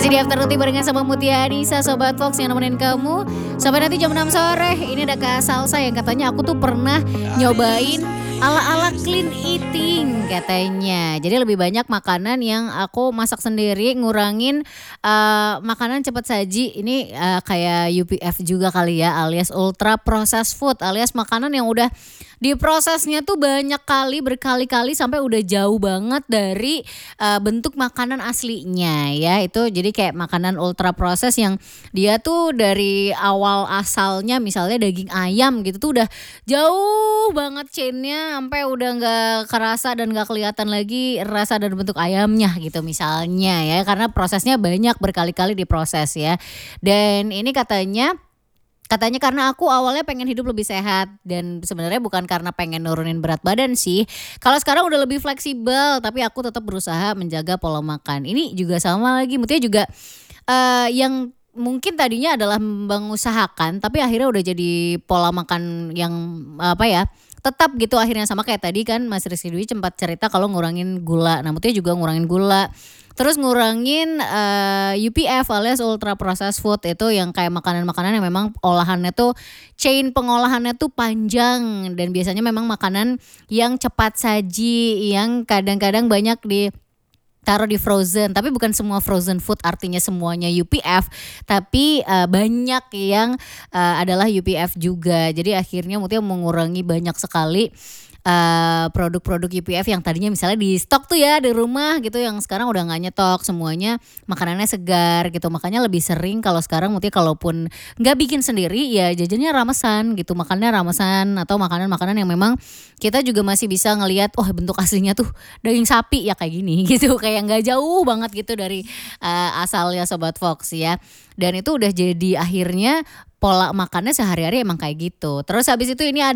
Masih di After Roti barengan sama Mutia Anissa, Sobat Fox yang nemenin kamu sampai nanti jam 6 sore. Ini ada Kak Salsa yang katanya aku tuh pernah nyobain ala-ala clean eating katanya. Jadi lebih banyak makanan yang aku masak sendiri, ngurangin makanan cepat saji. Ini kayak UPF juga kali ya, alias ultra processed food, alias makanan yang udah diprosesnya tuh banyak kali, berkali-kali sampai udah jauh banget dari bentuk makanan aslinya ya. Itu jadi kayak makanan ultra proses yang dia tuh dari awal asalnya misalnya daging ayam gitu tuh udah jauh banget chainnya sampai udah gak kerasa dan gak kelihatan lagi rasa dan bentuk ayamnya gitu misalnya ya. Karena prosesnya banyak, berkali-kali diproses ya. Dan ini katanya karena aku awalnya pengen hidup lebih sehat dan sebenarnya bukan karena pengen nurunin berat badan sih. Kalau sekarang udah lebih fleksibel tapi aku tetap berusaha menjaga pola makan. Ini juga sama lagi, Mutia juga yang mungkin tadinya adalah mengusahakan tapi akhirnya udah jadi pola makan yang tetap gitu akhirnya sama kayak tadi kan Mas Rizky Dwi sempat cerita kalau ngurangin gula. Nah Mutia juga ngurangin gula. Terus ngurangin UPF alias ultra processed food itu yang kayak makanan-makanan yang memang olahannya tuh chain pengolahannya tuh panjang dan biasanya memang makanan yang cepat saji yang kadang-kadang banyak taruh di frozen, tapi bukan semua frozen food artinya semuanya UPF, tapi banyak yang adalah UPF juga. Jadi akhirnya Mutia mengurangi banyak sekali produk-produk UPF yang tadinya misalnya di stok tuh ya di rumah gitu yang sekarang udah gak nyetok, semuanya makanannya segar gitu. Makanya lebih sering kalau sekarang Mutia kalaupun gak bikin sendiri ya jajannya ramesan gitu, makannya ramesan atau makanan-makanan yang memang kita juga masih bisa ngelihat bentuk aslinya tuh daging sapi ya kayak gini gitu, kayak gak jauh banget gitu dari asalnya Sobat Fox ya. Dan itu udah jadi akhirnya pola makannya sehari-hari emang kayak gitu. Terus habis itu ini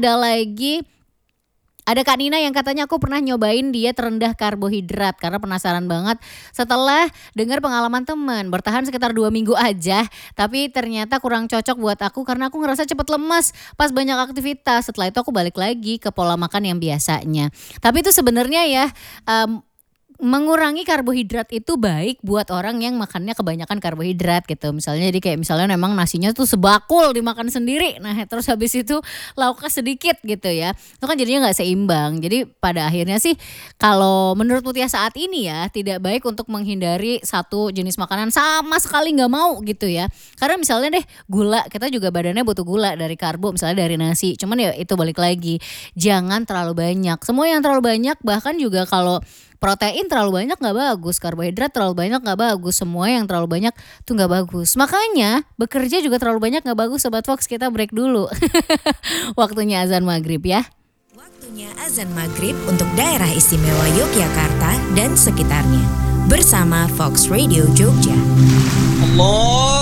ada Kak Nina yang katanya aku pernah nyobain diet rendah karbohidrat karena penasaran banget setelah dengar pengalaman teman. Bertahan sekitar 2 minggu aja tapi ternyata kurang cocok buat aku karena aku ngerasa cepet lemas pas banyak aktivitas. Setelah itu aku balik lagi ke pola makan yang biasanya. Tapi itu sebenarnya ya mengurangi karbohidrat itu baik buat orang yang makannya kebanyakan karbohidrat gitu. Misalnya jadi kayak misalnya memang nasinya tuh sebakul dimakan sendiri. Nah terus habis itu lauknya sedikit gitu ya. Itu kan jadinya gak seimbang. Jadi pada akhirnya sih kalau menurut Mutia saat ini ya tidak baik untuk menghindari satu jenis makanan sama sekali gak mau gitu ya. Karena misalnya deh gula, kita juga badannya butuh gula dari karbo misalnya dari nasi. Cuman ya itu balik lagi jangan terlalu banyak. Semua yang terlalu banyak bahkan juga kalau protein terlalu banyak gak bagus, karbohidrat terlalu banyak gak bagus, semua yang terlalu banyak tuh gak bagus. Makanya bekerja juga terlalu banyak gak bagus Sobat Fox, kita break dulu. Waktunya azan maghrib ya. Waktunya azan maghrib untuk daerah istimewa Yogyakarta dan sekitarnya. Bersama Fox Radio Jogja. Allah